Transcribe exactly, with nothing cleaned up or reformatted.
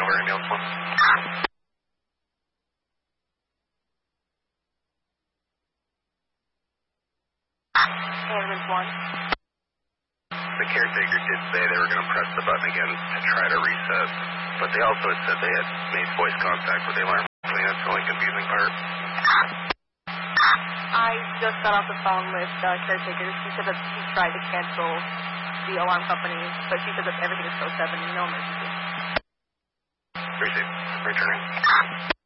over ambulance one. Ambulance one. The caretaker did say they were going to press the button again to try to reset, but they also had said they had made voice contact with the alarm. I mean, that's the only confusing part. I just got off the phone with the caretaker. She said that she tried to cancel the alarm company, but she said that everything is still seven, no emergency. Received. Returning.